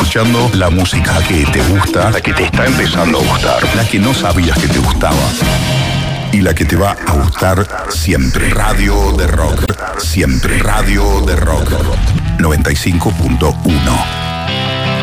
escuchando la música que te gusta, la que te está empezando a gustar, la que no sabías que te gustaba y la que te va a gustar siempre. Radio de Rock, siempre. Radio de Rock 95.1.